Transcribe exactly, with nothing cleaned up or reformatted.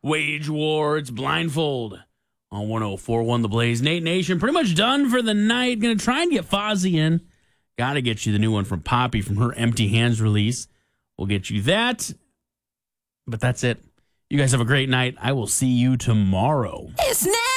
Wage War. It's Blindfold on one oh four point one The Blaze. Nate Nation, pretty much done for the night. Going to try and get Fozzie in. Got to get you the new one from Poppy from her Empty Hands release. We'll get you that. But that's it. You guys have a great night. I will see you tomorrow. It's now.